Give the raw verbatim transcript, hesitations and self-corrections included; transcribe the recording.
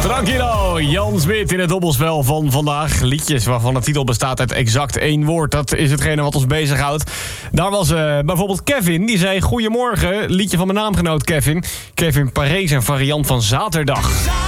Tranquilo, Jan Smit in het dobbelspel van vandaag. Liedjes waarvan de titel bestaat uit exact één woord. Dat is hetgene wat ons bezighoudt. Daar was uh, bijvoorbeeld Kevin, die zei... Goedemorgen, liedje van mijn naamgenoot Kevin. Kevin Paré, een variant van zaterdag.